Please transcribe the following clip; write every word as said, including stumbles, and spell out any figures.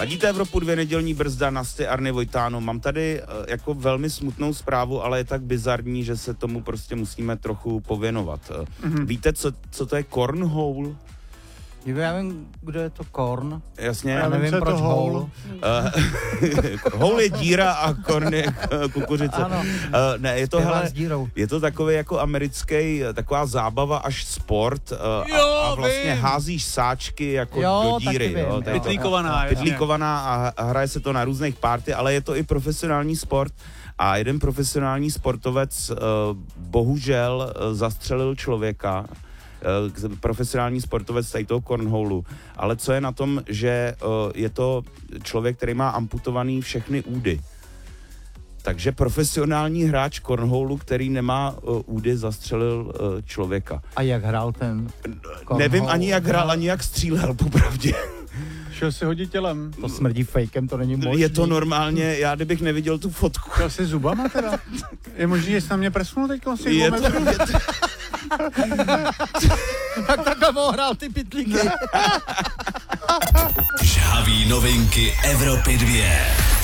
Ladíte Evropu dvě, nedělní brzda, Nasty, Arny, Vojtáno. Mám tady uh, jako velmi smutnou zprávu, ale je tak bizarní, že se tomu prostě musíme trochu pověnovat. Mm-hmm. Víte, co, co to je cornhole? Já vím, kdo je to korn. Jasně. Já nevím, proč hole. Uh, hole je díra a korn je kukuřice. Ano. Uh, ne, je to, hele, je to takový jako americký, taková zábava až sport uh, jo, a, a vlastně vím. házíš sáčky jako jo, do díry. Jo, vím, Pytlíkovaná. Pytlíkovaná a hraje se to na různých party, ale je to i profesionální sport. A jeden profesionální sportovec uh, bohužel uh, zastřelil člověka, profesionální sportovec tady toho cornholu, ale co je na tom, že uh, je to člověk, který má amputovaný všechny údy. Takže profesionální hráč cornholu, který nemá uh, údy, zastřelil uh, člověka. A jak hrál ten cornhole? Nevím ani jak hrál, ani jak střílel, popravdě. Šel si hodit tělem. To smrdí fejkem, to není možný. Je to normálně, já kdybych neviděl tu fotku. Šel si zubama teda? Je možný, že jsi na mě presnul teďko? Si je to, je to... Tak takhle hrál ty pytlíky. Žhavý novinky Evropy dvě.